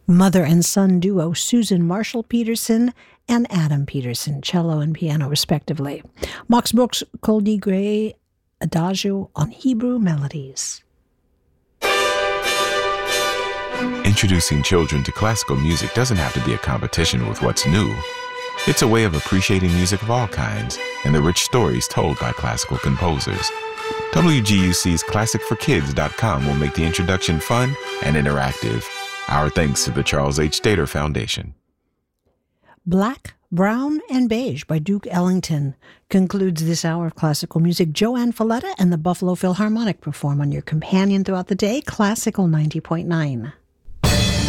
Mother and son duo Susan Marshall Peterson and Adam Peterson, cello and piano respectively. Max Bruch's Col de Grey Adagio on Hebrew melodies. Introducing children to classical music doesn't have to be a competition with what's new. It's a way of appreciating music of all kinds and the rich stories told by classical composers. WGUC's ClassicForKids.com will make the introduction fun and interactive. Our thanks to the Charles H. Stater Foundation. Black, Brown, and Beige by Duke Ellington concludes this hour of classical music. Joanne Falletta and the Buffalo Philharmonic perform on your companion throughout the day, Classical 90.9.